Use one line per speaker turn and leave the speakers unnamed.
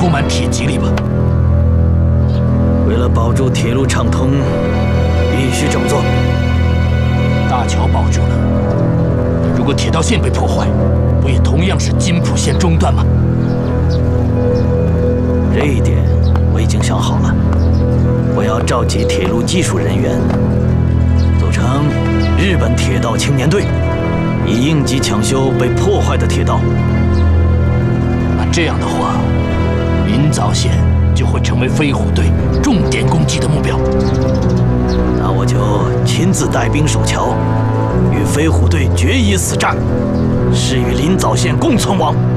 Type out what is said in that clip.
涂满铁蒺藜吧。
为了保住铁路畅通，必须这么做。
大桥保住了，如果铁道线被破坏，不也同样是津浦线中断吗？
这一点我已经想好了，我要召集铁路技术人员，组成日本铁道青年队，以应急抢修被破坏的铁道。
那这样的话，临枣线就会成为飞虎队重点攻击的目标。
那我就亲自带兵守桥，与飞虎队决一死战，誓与临枣线共存亡。